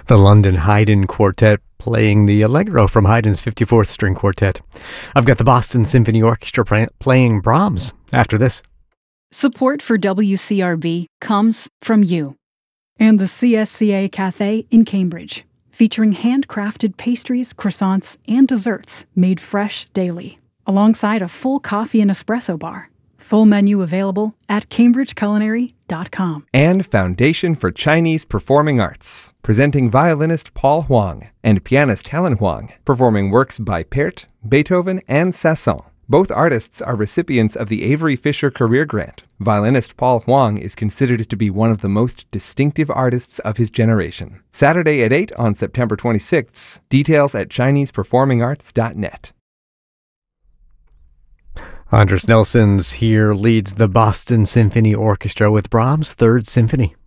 The London Haydn Quartet playing the Allegro from Haydn's 54th String Quartet. I've got the Boston Symphony Orchestra playing Brahms after this. Support for WCRB comes from you. And the CSCA Cafe in Cambridge, featuring handcrafted pastries, croissants, and desserts made fresh daily, alongside a full coffee and espresso bar. Full menu available at cambridgeculinary.com. And Foundation for Chinese Performing Arts, presenting violinist Paul Huang and pianist Helen Huang, performing works by Pärt, Beethoven, and Sasson. Both artists are recipients of the Avery Fisher Career Grant. Violinist Paul Huang is considered to be one of the most distinctive artists of his generation. Saturday at 8 on September 26th. Details at ChinesePerformingArts.net. Andres Nelsons here leads the Boston Symphony Orchestra with Brahms' Third Symphony.